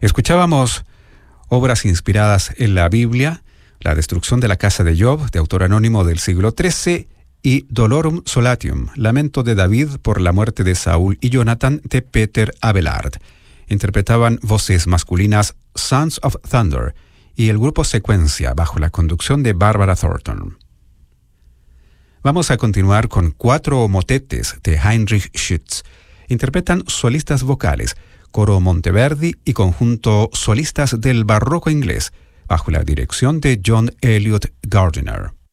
Escuchábamos obras inspiradas en la Biblia, La destrucción de la casa de Job, de autor anónimo del siglo XIII, y Dolorum Solatium, Lamento de David por la muerte de Saúl y Jonathan, de Peter Abelard. Interpretaban voces masculinas Sons of Thunder y el grupo Secuencia, bajo la conducción de Barbara Thornton. Vamos a continuar con 4 motetes de Heinrich Schütz. Interpretan solistas vocales, coro Monteverdi y conjunto solistas del barroco inglés, bajo la dirección de John Eliot Gardiner.